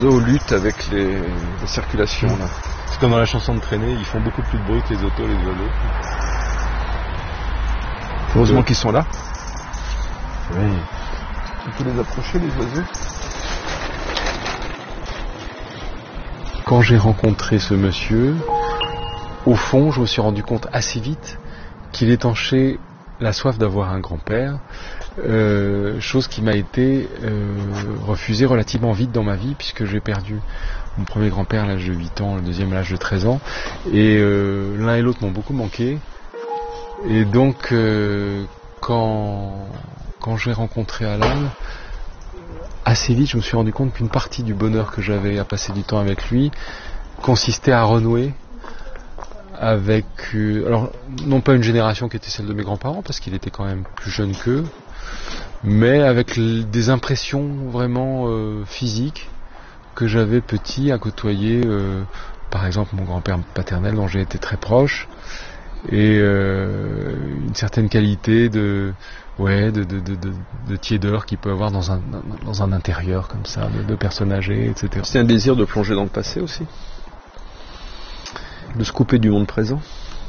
oiseaux luttent avec les circulations là. C'est comme dans la chanson de traînée, ils font beaucoup plus de bruit que les autos, les oiseaux. Heureusement qu'ils sont là. Oui. Tu peux les approcher, les oiseaux. Quand j'ai rencontré ce monsieur, au fond, je me suis rendu compte assez vite qu'il étanchait la soif d'avoir un grand-père, chose qui m'a été refusée relativement vite dans ma vie, puisque j'ai perdu mon premier grand-père à l'âge de 8 ans, le deuxième à l'âge de 13 ans, et l'un et l'autre m'ont beaucoup manqué. Et donc, quand j'ai rencontré Alan, assez vite, je me suis rendu compte qu'une partie du bonheur que j'avais à passer du temps avec lui consistait à renouer avec, alors non pas une génération qui était celle de mes grands-parents, parce qu'il était quand même plus jeune qu'eux, mais avec des impressions vraiment physiques que j'avais petit à côtoyer, par exemple mon grand-père paternel dont j'ai été très proche, et une certaine qualité de tiédeur qu'il peut avoir dans un intérieur comme ça, de personnes âgées, etc. C'est un désir de plonger dans le passé aussi, de se couper du monde présent.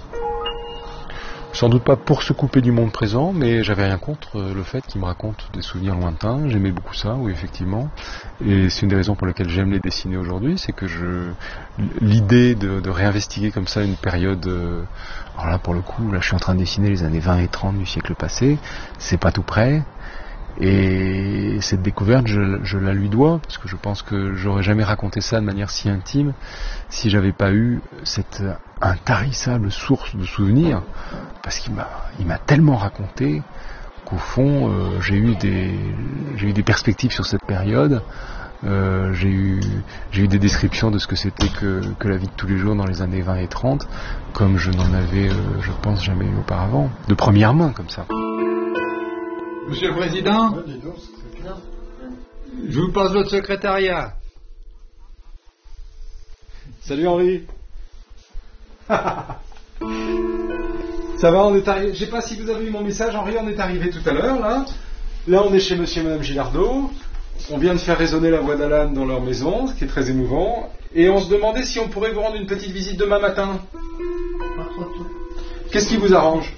Sans doute pas pour se couper du monde présent, mais j'avais rien contre le fait qu'il me raconte des souvenirs lointains. J'aimais beaucoup ça, oui, effectivement. Et c'est une des raisons pour lesquelles j'aime les dessiner aujourd'hui, c'est que l'idée de réinvestiguer comme ça une période, alors là pour le coup, là je suis en train de dessiner les années 20 et 30 du siècle passé, c'est pas tout près. Et cette découverte, je la lui dois, parce que je pense que j'aurais jamais raconté ça de manière si intime si j'avais pas eu cette intarissable source de souvenirs, parce qu'il m'a tellement raconté qu'au fond, j'ai eu des perspectives sur cette période. J'ai eu des descriptions de ce que c'était que la vie de tous les jours dans les années 20 et 30, comme je n'en avais, je pense, jamais eu auparavant, de première main, comme ça. Monsieur le Président, je vous passe votre secrétariat. Salut Henri. Ça va, on est arrivé. Je sais pas si vous avez eu mon message, Henri, on est arrivé tout à l'heure, là. Là, on est chez monsieur et madame Gilardot. On vient de faire résonner la voix d'Alan dans leur maison, ce qui est très émouvant. Et on se demandait si on pourrait vous rendre une petite visite demain matin. Pas trop tôt. Qu'est-ce qui vous arrange?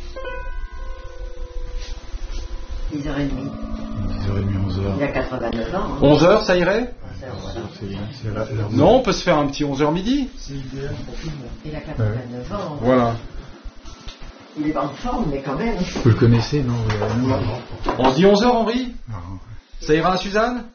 10h30. 10h30, 11h. Il a 89 ans. Hein. 11h, ça irait? Voilà. Non, on peut se faire un petit 11h midi. Il a 89 ans. Voilà. Il est en forme, mais quand même. Vous le connaissez, non? On se dit 11h, Henri? Ça ira à Suzanne?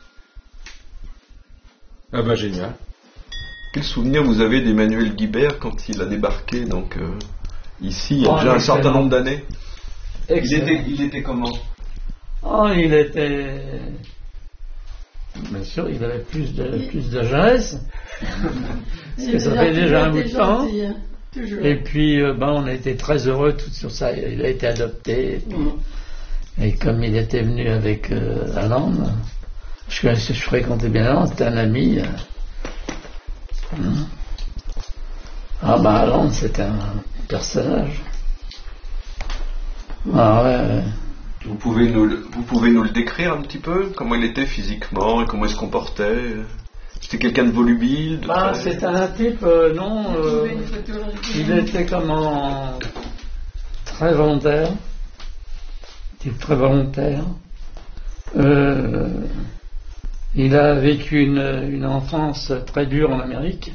Ah bah génial. Quel souvenir vous avez d'Emmanuel Guibert quand il a débarqué donc ici il y a déjà un certain nombre d'années? Il était comment? Oh, il était... Bien sûr, il avait plus de jeunesse. Parce que ça fait déjà un bout de temps. Hein, et puis, on a été très heureux tout sur ça. Il a été adopté. Et comme il était venu avec Alan, je fréquentais bien Alan, c'était un ami. Alan, c'était un personnage. Ah ouais. Vous pouvez nous le décrire un petit peu? Comment il était physiquement et comment il se comportait? C'était quelqu'un de volubile? C'est un type, il était très volontaire. Type très volontaire. Il a vécu une enfance très dure en Amérique.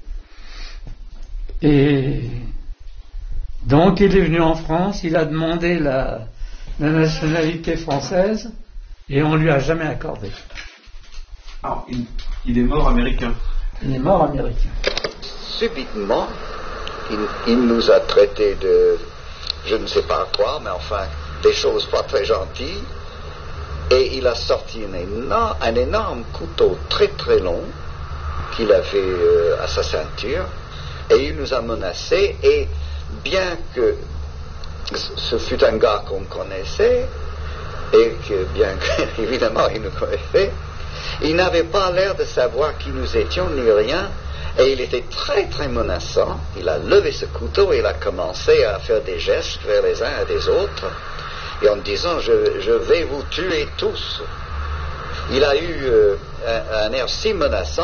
Et donc il est venu en France, il a demandé la nationalité française et on lui a jamais accordé. Ah, il est mort américain. Il est mort américain. Subitement, il nous a traités de je ne sais pas quoi, mais enfin des choses pas très gentilles, et il a sorti un énorme couteau très très long qu'il avait à sa ceinture, et il nous a menacés, et bien que ce fut un gars qu'on connaissait, et que bien qu'évidemment il nous connaissait, il n'avait pas l'air de savoir qui nous étions ni rien, et il était très très menaçant. Il a levé ce couteau et il a commencé à faire des gestes vers les uns et les autres, et en disant je vais vous tuer tous. il a eu un air si menaçant